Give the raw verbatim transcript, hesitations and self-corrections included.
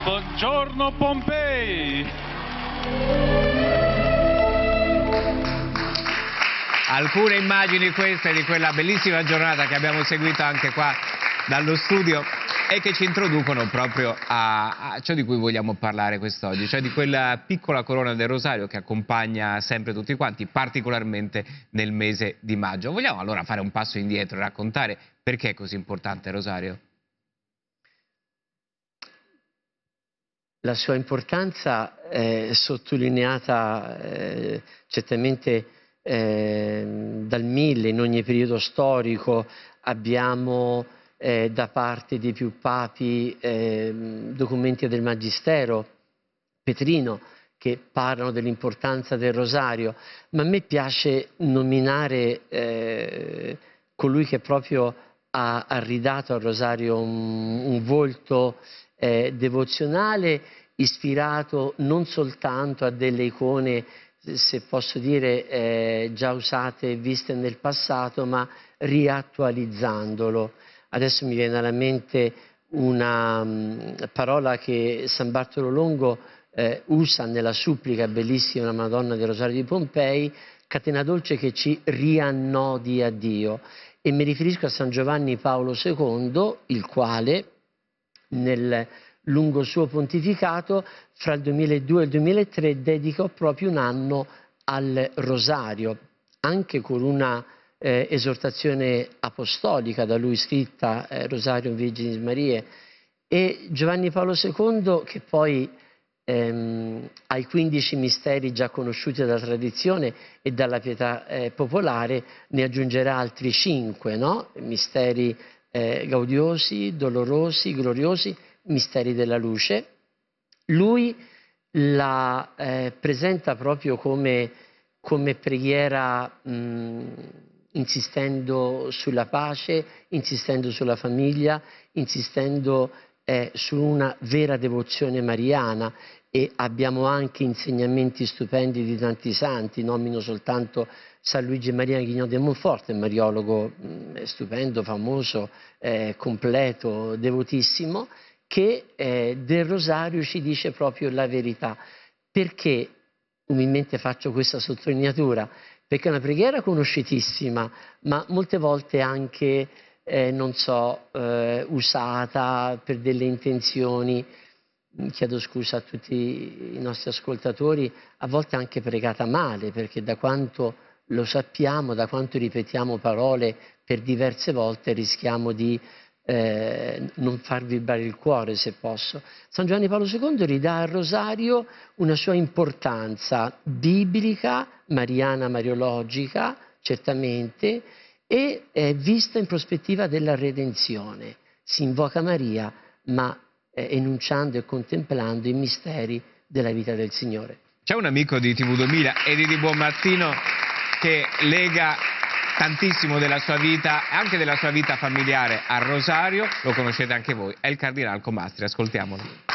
Buongiorno Pompei! Alcune immagini queste di quella bellissima giornata che abbiamo seguito anche qua dallo studio e che ci introducono proprio a, a ciò di cui vogliamo parlare quest'oggi, cioè di quella piccola corona del rosario che accompagna sempre tutti quanti, particolarmente nel mese di maggio. Vogliamo allora fare un passo indietro e raccontare perché è così importante il rosario? La sua importanza è sottolineata eh, certamente eh, dal mille, in ogni periodo storico abbiamo eh, da parte dei più papi eh, documenti del Magistero Petrino che parlano dell'importanza del rosario, ma a me piace nominare eh, colui che proprio ha, ha ridato al rosario un, un volto Eh, devozionale, ispirato non soltanto a delle icone, se posso dire, eh, già usate e viste nel passato, ma riattualizzandolo. Adesso mi viene alla mente una um, parola che San Bartolo Longo eh, usa nella supplica bellissima alla Madonna del Rosario di Pompei, catena dolce che ci riannodi a Dio. E mi riferisco a San Giovanni Paolo secondo, il quale nel lungo suo pontificato fra il duemiladue e il duemilatré dedicò proprio un anno al rosario, anche con una eh, esortazione apostolica da lui scritta, eh, Rosario Virginis Mariae, e Giovanni Paolo secondo, che poi ehm, ai quindici misteri già conosciuti dalla tradizione e dalla pietà eh, popolare, ne aggiungerà altri cinque, no? Misteri Eh, gaudiosi, dolorosi, gloriosi, misteri della luce. Lui la eh, presenta proprio come, come preghiera mh, insistendo sulla pace, insistendo sulla famiglia, insistendo eh, su una vera devozione mariana, e abbiamo anche insegnamenti stupendi di tanti santi. Nomino soltanto San Luigi Maria Guignon de Montfort, un mariologo mh, stupendo, famoso, eh, completo, devotissimo, che eh, del rosario ci dice proprio la verità. Perché umilmente faccio questa sottolineatura? Perché è una preghiera conosciutissima, ma molte volte anche, eh, non so, eh, usata per delle intenzioni. Chiedo scusa a tutti i nostri ascoltatori, a volte anche pregata male, perché da quanto lo sappiamo, da quanto ripetiamo parole per diverse volte, rischiamo di eh, non far vibrare il cuore, se posso. San Giovanni Paolo secondo ridà al rosario una sua importanza biblica, mariana, mariologica, certamente, e eh, vista in prospettiva della redenzione. Si invoca Maria, ma eh, enunciando e contemplando i misteri della vita del Signore. C'è un amico di T V duemila, Edi di Buonmartino, che lega tantissimo della sua vita, anche della sua vita familiare, al rosario. Lo conoscete anche voi, è il Cardinal Comastri, ascoltiamolo.